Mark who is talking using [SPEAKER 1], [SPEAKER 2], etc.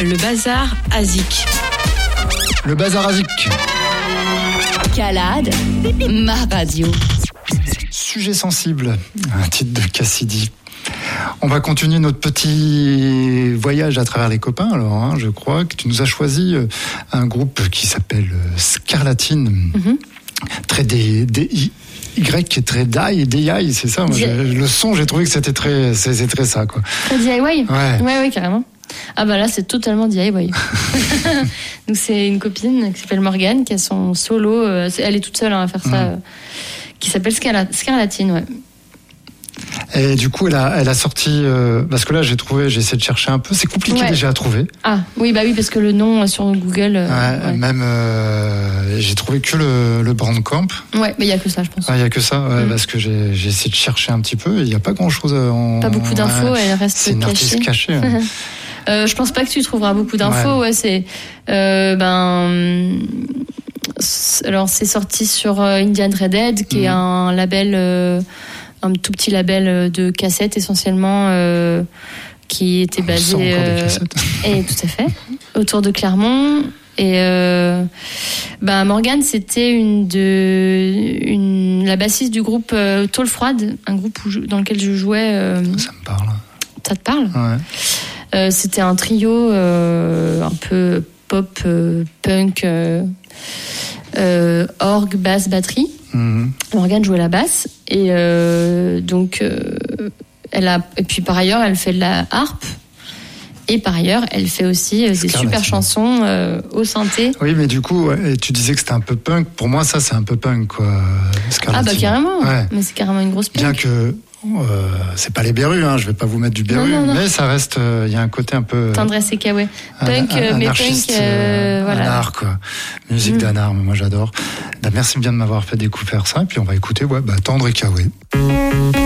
[SPEAKER 1] le bazar Azik.
[SPEAKER 2] Le bazar Azik.
[SPEAKER 1] Calade, ma radio.
[SPEAKER 2] Sujet sensible, un titre de Cassidy. On va continuer notre petit voyage à travers les copains. Alors, je crois que tu nous as choisi un groupe qui s'appelle Scarlatine. Très D-I. Y est très DIY, c'est ça. Moi, le son, j'ai trouvé que c'était très ça, quoi.
[SPEAKER 3] Très DIY.
[SPEAKER 2] Ouais,
[SPEAKER 3] carrément. Ah bah là, c'est totalement DIY. Donc c'est une copine qui s'appelle Morgane, qui a son solo. Elle est toute seule à faire ça, qui s'appelle Scarlatine, ouais.
[SPEAKER 2] Et du coup, elle a sorti, parce que là, j'ai essayé de chercher un peu. C'est compliqué déjà à trouver.
[SPEAKER 3] Ah oui, parce que le nom sur Google.
[SPEAKER 2] Même, j'ai trouvé que le Bandcamp.
[SPEAKER 3] Ouais, mais il y a que ça, je pense.
[SPEAKER 2] Il y a que ça, parce que j'ai essayé de chercher un petit peu. Il y a pas grand chose.
[SPEAKER 3] Pas beaucoup d'infos. Elle reste
[SPEAKER 2] c'est une artiste cachée.
[SPEAKER 3] Je pense pas que tu trouveras beaucoup d'infos. Ouais, c'est alors c'est sorti sur Indian Redhead, qui est un label. Un tout petit label de cassettes essentiellement qui était basé et tout à fait autour de Clermont. Et Morgane, c'était la bassiste du groupe Tôle Froide, un groupe dans lequel je jouais.
[SPEAKER 2] Ça me parle.
[SPEAKER 3] Ça te parle?
[SPEAKER 2] Ouais.
[SPEAKER 3] C'était un trio un peu pop, punk, orgue, basse, batterie. Morgane jouait la basse et et puis par ailleurs elle fait de la harpe et par ailleurs elle fait aussi des super chansons au synthé.
[SPEAKER 2] Oui, mais du coup tu disais que c'était un peu punk. Pour moi ça c'est un peu punk, quoi.
[SPEAKER 3] Scarlatine. Carrément. Ouais. Mais c'est carrément une grosse punk.
[SPEAKER 2] Bien que c'est pas les Berus, je vais pas vous mettre du Beru, non. Mais ça reste, il y a un côté un peu
[SPEAKER 3] tendresse et kawaii, punk, mais punk,
[SPEAKER 2] voilà. Art, quoi. Musique d'anard, moi j'adore. Merci bien de m'avoir fait découvrir ça, et puis on va écouter Tendre et kawaii.